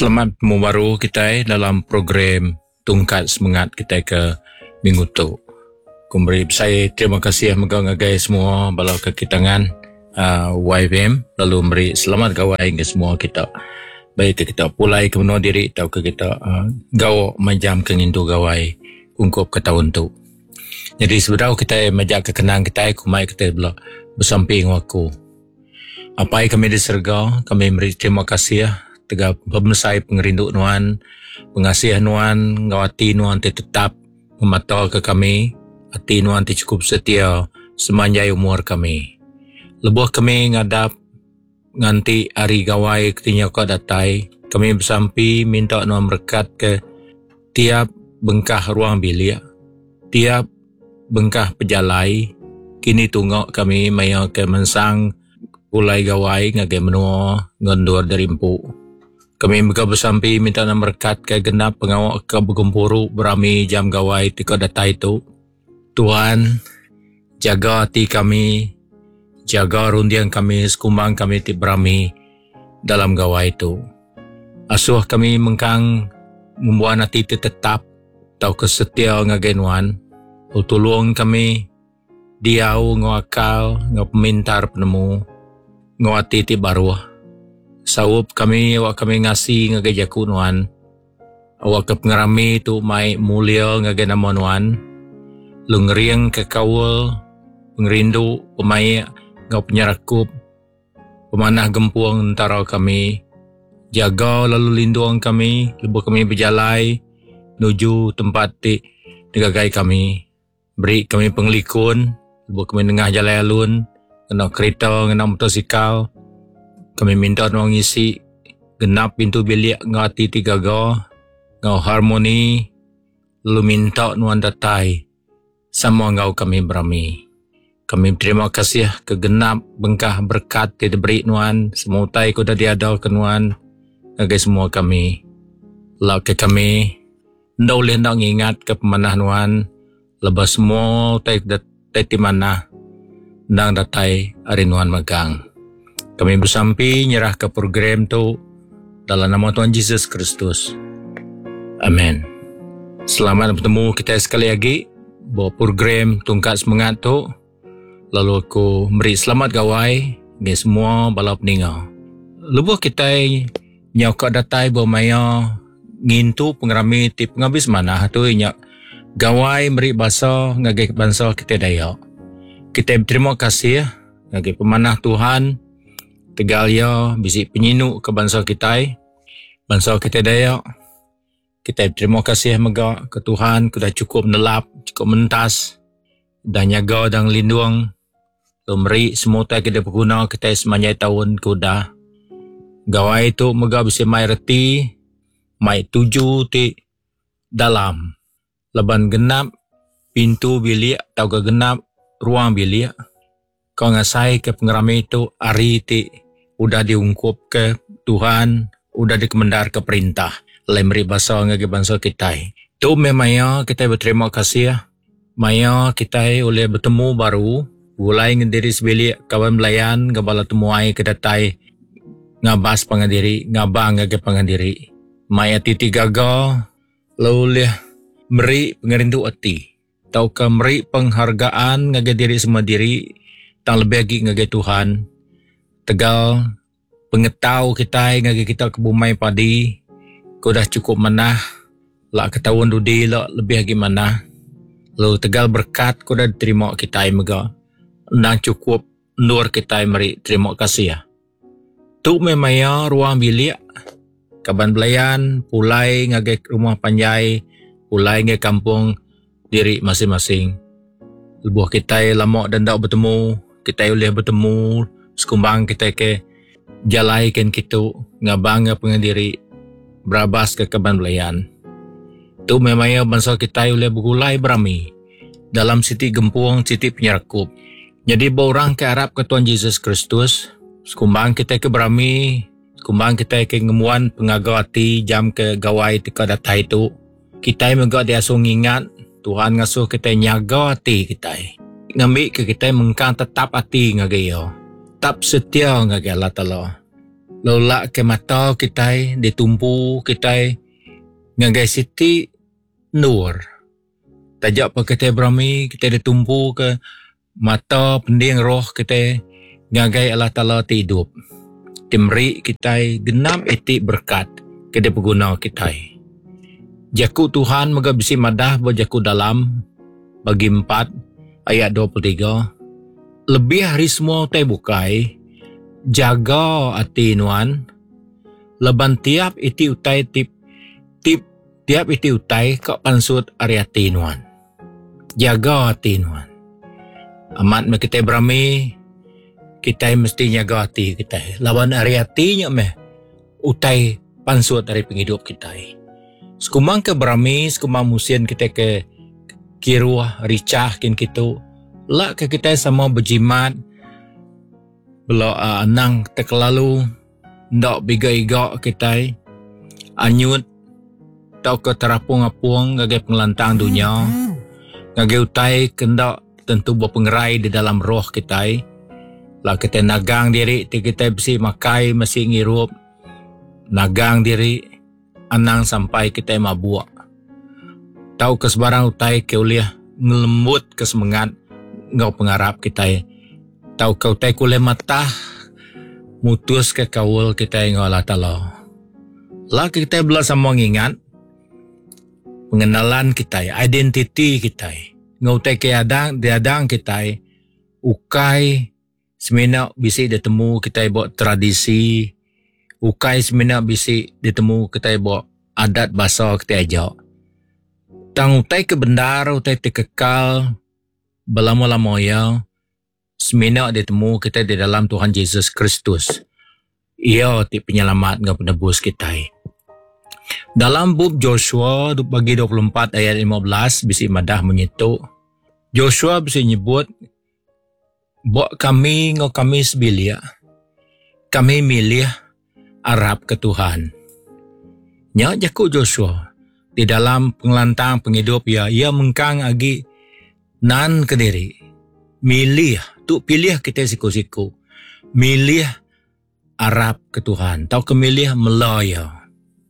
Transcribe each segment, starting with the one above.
Selamat bertemu baru kita dalam program Tungkat Semangat kita ke minggu tu. Kumberi saya terima kasih mengagai semua balau kekitangan YFM lalu memberi selamat gawai ke semua kita. Baik ke kita pulai ke menua diri atau ke kita gawak majam ke ngintu gawai ungkup ke tahun tu. Jadi sebenarnya kita majak kekenang kita kumai kita bersamping aku. Apa yang kami diserga, kami beri terima kasih tegak pemesai pengerindu nuan, pengasihan nuan, ngawati nuan tetap mematol ke kami, hati nuan cukup setia semanjai umur kami. Lebuh kami ngadap nganti hari gawai ketinya kau datai, kami bersampi minta nuan berkat ke tiap bengkah ruang bilik, tiap bengkah pejalai, kini tunggak kami maya ke mensang pulai gawai ngagai menua ngondur dari empuk. Kami mereka bersampi minta nak berkat ke genap pengawak ke bergempuru berami jam gawai tika datai itu. Tuhan, jaga hati kami, jaga rundian kami, sekumbang kami ti berami dalam gawai itu. Asuh kami mengkang membuat hati tetap tau kesetia ngagenuan. Tolong kami diau ngakal ngapemintar penemu ngawati ti baruah. Sawup kami awak kami ngasih ngagajaku nuan. Awak ke pengerami tu mai mulia ngagana nuan. Lungriang ke kawal pengerindu pemai ngau penyerakup pemanah gempuang antara kami. Jaga lalu lindung kami, lebuh kami berjalai menuju tempat ti negagai kami. Beri kami penglikun, lebuh kami tengah jalan alun, kena kereta, kena motosikal. Kami minta nuang isi genap pintu bilik ngati tiga ga, ngau harmoni, lalu minta nuan datai, sama ngau kami berami. Kami terima kasih ke genap bengkah berkat tidak beri nuan, semutai kuda diada ke nuan, ngagai semua kami. Lau ke kami, ndak boleh nak ingat ke pemanah nuan, lepas semua tai ti mana, nang datai hari nuan megang. Kami bersampi nyerah ke program tu dalam nama Tuhan Yesus Kristus. Amin. Selamat bertemu kita sekali lagi buat program Tungkat Semangat tu. Lalu aku beri selamat gawai ke semua balap peninggal. Lebuh kita nyokak datai bermaya ngintu pengerami ti penghabis mana tu nyak gawai beri bahasa ngagai bangsa kita Dayak. Kita berterima kasih ngagai pemanah Tuhan tegal ya bisi penyinuk ke bangsa kita Dayak. Kita terima kasih mega ke Tuhan kuda cukup nelap, cukup mentas dan nyaga dan lindung memberi semua kita berguna kita semanjai tahun kuda. Gawai itu mega bisi mai reti, mai tuju ti dalam. Leban genap pintu bilik atau ke genap ruang bilik. Kau ngasai ke pengerami itu hari ti udah diungkup ke Tuhan, udah dikemendar ke perintah. Lemri bahasa ngagi bangsa kita. Tu memang kita berterima kasih. Maya kita oleh bertemu baru, mulai ngediri sebilik kawan belayan, ngabala temuai kedatai, ngabas pangandiri, ngabang ngagi pangandiri. Maya titi gagal, lalu beri pengerindu hati. Tau ke beri penghargaan ngagi diri semua diri, tang lebih lagi ngagi Tuhan. Tegal pengetau kita ngagi kita ke bumai padi, kau dah cukup manah, lah ketahuan dudi lah lebih lagi manah. Lalu tegal berkat kau dah terima kita mega, nang cukup nur kita meri terima kasih ya. Tu memang ruang bilik, kaban belayan, pulai ngagi rumah panjai, pulai ngagi kampung diri masing-masing. Lebuh kita lama dan tak bertemu, kita boleh bertemu, sekumbang kita ke jalai kan kita ngabang pengandiri berabas ke kaban belayan. Tu memang bangsa kita boleh bergulai berami dalam siti gempuang, siti penyerakup. Jadi borang ke Arab ke Tuhan Yesus Kristus, sekumbang kita ke berami, sekumbang kita ke ngemuan pengagawati jam ke gawai tika datai itu. Kita juga diasuh ingat Tuhan ngasuh kita nyaga hati kita. Ngambil ke kita mengkang tetap hati ngagayo. Tetap setia ngagay Allah Ta'ala. Lola ke mata kita ditumpu kita ngagai siti nur. Tajak pa kita berami kita ditumpu ke mata pending roh kita ngagai Allah Ta'ala hidup. Timri kita genap etik berkat kita pengguna kita. Jaku Tuhan maga bisi madah berjaku dalam bagi 4 ayat 23. Lebih hari semua utai bukai jaga hati nuan leban tiap iti utai tiap iti utai kau pansut ari hati nuan. Jaga hati nuan. Amat me kita berami kita mesti jaga hati kita. Lawan ari hatinya meh utai pansut dari penghidup kita. Sekumang ke berami, sekumang musim kita ke kiruah, ricah kin kita. Lah ke kita sama berjimat. Belok anang terkelalu. Ndak biga-iga kita. Anyut. Tau ke terapung-apung gagai pengelantang dunia. Gagai utai kendak tentu berpengerai di dalam roh kita. Lah kita nagang diri, kita besi makai, masih ngirup. Nagang diri. Anang sampai kita mabuk. Tahu ke sebarang utai ke uliah ngelembut ke semangat ngau pengarap kita. Tahu ke utai kuliah mata mutus ke kaul kita ngau Allah Ta'ala. Lah kita bela sama ngingat pengenalan kita, identiti kita. Ngau utai ke diadang kita ukai semena bisi ditemu kita buat tradisi. Ukai semena bisi ditemu kita bawa adat bahasa kita ajak. Tang utai ke bendar, utai kekal belama-lama ya. Semena ditemu kita di dalam Tuhan Yesus Kristus. Ia ti penyelamat dengan penebus kita. Dalam bab Joshua bagi 24 ayat 15 bisi madah menyitu. Joshua bisi nyebut buat kami ngau kami sebilia. Kami milih Arab ke Tuhan. Nyak jaku Joshua di dalam pengelantang penghidup ia mengkang agi nan ke diri. Milih, tu pilih kita siku-siku. Milih Arab ke Tuhan. Tau kemilih Melaya.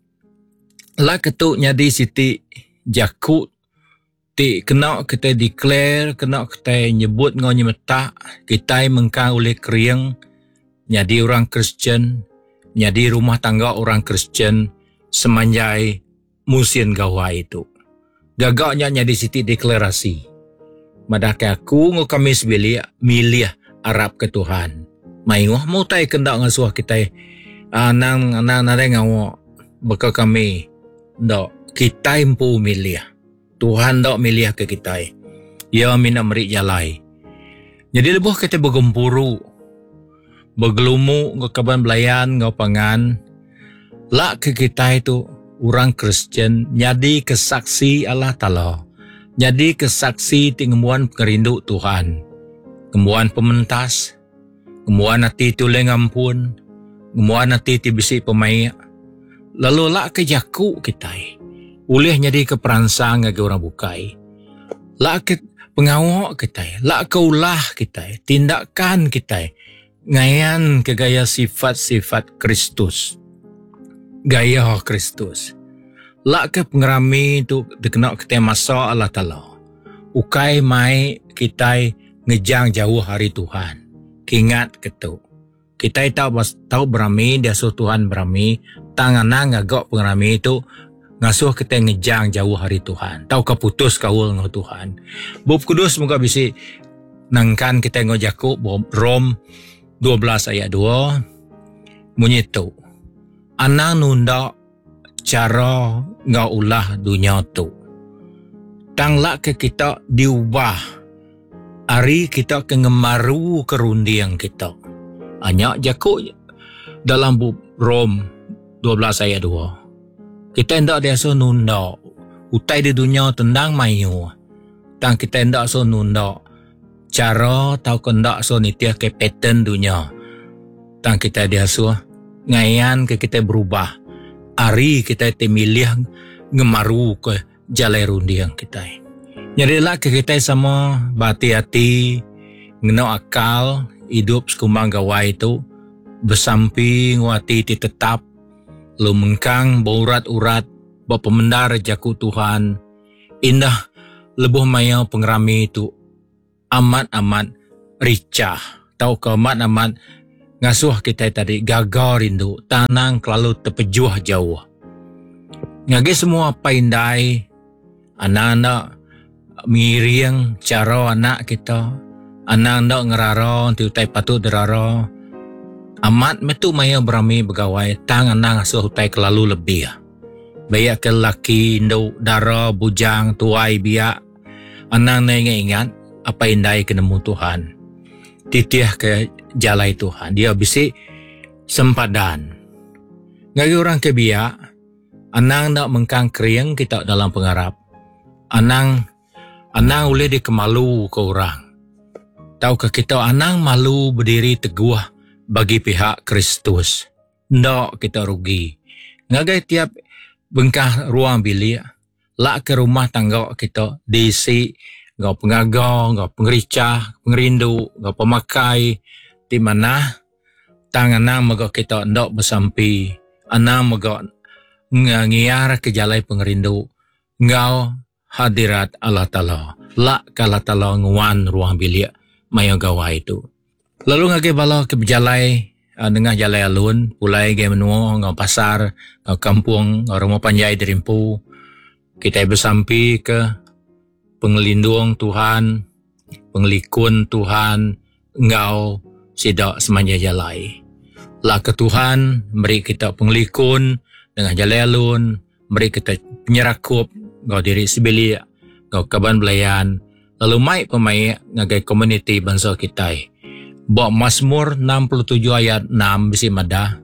Lah ketuk nyadi siti jaku ti kena kita declare, kena kita nyebut ngau nyemetak, kita mengkang oleh kriang nyadi orang Kristian. Jadi rumah tangga orang Kristian semanjai musim gawa itu. Gagaknya jadi siti deklarasi. Madah aku ngau kami sebilia milih Arab ke Tuhan. Maingoh mau tai kendak ngasuh kita nang ngau baka kami ndak kita impu milih. Tuhan ndak milih ke kita. Ya mina merik jalai. Jadi lebuh kita bergempuru. Bergelumu ngau kaban belayan ngau pangan. Lak ke kita itu orang Kristian jadi kesaksi Allah Ta'ala. Jadi kesaksi tingemuan pengerindu Tuhan. Kemuan pementas. Kemuan hati tuleng ampun. Kemuan hati tibisi pemain. Lalu lak ke jaku kita. Ulih jadi keperansang ngagi orang bukai. Lak ke pengawak kita. Lak ke ulah kita. Tindakan kita. Ngayan ke gaya sifat-sifat Kristus. Gaya Kristus. Lak ke pengerami itu dikenal kita masa Allah Ta'ala. Ukai mai kita ngejang jauh hari Tuhan. Kingat ketu. Kita tahu berami, dia suruh Tuhan berami. Tangan ngagak pengerami itu ngasuh kita ngejang jauh hari Tuhan. Tahu keputus kaul ngau Tuhan. Bab Kudus semoga bisa nangkan kita ngojaku Rom 12 ayat 2 bunyi tu anang nunda cara ngau ulah dunia tu tanglah ke kita diubah hari kita ke ngemaru kerundiang kita hanya jaku dalam Rom 12 ayat 2 kita hendak dia so nunda utai di dunia tendang mayu tang kita hendak so nunda cara tau kendak so nitia ke pattern dunia. Tang kita dia so ngayan ke kita berubah. Ari kita temilih ngemaru ke jalai rundiang kita. Nyarilah ke kita sama bati hati, ngeno akal, hidup sekumang gawai itu bersamping wati ti tetap lumengkang baurat-urat bapemendar jaku Tuhan indah lebuh mayau pengerami itu amat-amat ricah tau ke amat-amat ngasuh kita tadi gagal rindu tanang kelalu terpejuah jauh ngage semua paindai anak-anak miriang cara anak kita anak-anak ngeraro tiutai patut deraro amat metu maya berami begawai tang anak ngasuh utai kelalu lebih bayak ke laki indo dara bujang tuai biak anak ingat apa indai kenemu Tuhan titiah ke jalai Tuhan dia bisi sempadan ngagi orang ke biak anang nak mengkang kriang kita dalam pengharap anang boleh dikemalu ke orang tahu ke kita anang malu berdiri teguh bagi pihak Kristus ndak kita rugi ngagai tiap bengkah ruang bilik lak ke rumah tangga kita diisi ngau pengagau, ngau pengericah, pengerindu, ngau pemakai di mana tangan magak kita ndak bersampi anang magak ngiar ke jalai pengerindu ngau hadirat Allah Ta'ala lak kala Ta'ala nguan ruang bilik maya gawai itu lalu ngage bala ke jalai dengan jalai alun pulai ge menua ngau pasar ngau kampung ngau rumah panjai derimpu kita bersampi ke pengelindung Tuhan, pengelikun Tuhan, engkau sidak semanja jalai. Lah ke Tuhan, beri kita pengelikun dengan jalai alun, beri kita penyerakup, engkau diri sebeli, engkau kaban belayan, lalu mai pemai ngagai komuniti bangsa kita. Bawa Mazmur 67 ayat 6 bisi madah.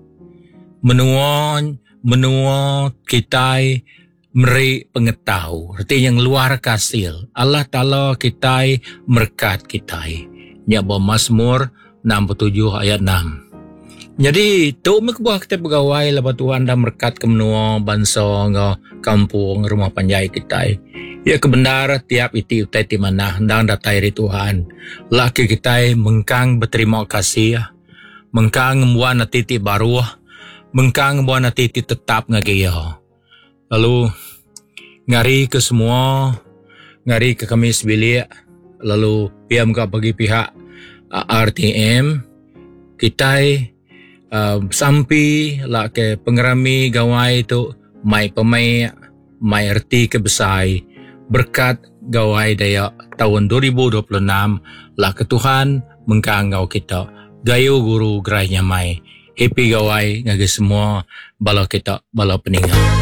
Menua kita meri pengetahu, arti yang luar kasil. Allah Ta'ala kita merkat kita. Nya bawa Mazmur 67 ayat 6. Jadi tu mekbuah kita pegawai lepas Tuhan dah merkat ke menua bangsa ngau kampung rumah panjai kita. Ya kebendar tiap iti utai ti mana hendang datai ri Tuhan. Laki kita mengkang berterima kasih, mengkang membuat titi baru, mengkang membuat titi tetap ngagaya. Lalu ngari ke semua, ngari ke kami sebilik, lalu pihak muka bagi pihak RTM, kita sampai lah ke pengerami gawai itu, mai pemai, mai erti ke besai, berkat gawai daya tahun 2026, lah ke Tuhan mengkanggau kita, gayo guru gerainya mai, happy gawai ngagi semua, bala kita, bala peninggal.